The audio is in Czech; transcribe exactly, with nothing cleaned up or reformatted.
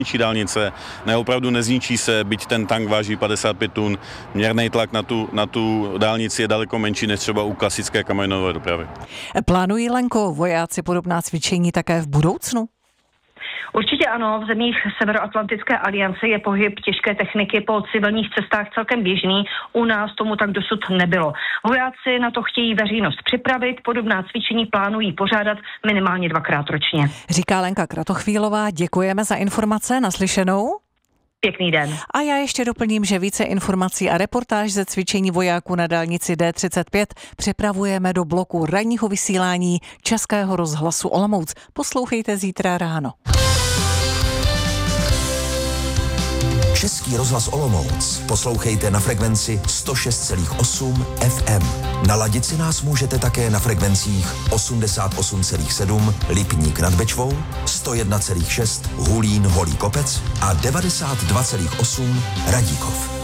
Zničí dálnice, ne, opravdu nezničí se, byť ten tank váží padesát pět tun, měrný tlak na tu, na tu dálnici je daleko menší než třeba u klasické kamionové dopravy. Plánují, Lenko, vojáci podobná cvičení také v budoucnu? Určitě ano, v zemích Severoatlantické aliance je pohyb těžké techniky po civilních cestách celkem běžný, u nás tomu tak dosud nebylo. Vojáci na to chtějí veřejnost připravit, podobná cvičení plánují pořádat minimálně dvakrát ročně. Říká Lenka Kratochvílová, děkujeme za informace, naslyšenou. Pěkný den. A já ještě doplním, že více informací a reportáž ze cvičení vojáků na dálnici D třicet pět připravujeme do bloku ranního vysílání Českého rozhlasu Olomouc. Poslouchejte zítra ráno. Český rozhlas Olomouc poslouchejte na frekvenci sto šest celá osm F M. Naladit si nás můžete také na frekvencích osmdesát osm celá sedm Lipník nad Bečvou, sto jedna celá šest Hulín Holý Kopec a devadesát dva celá osm Radíkov.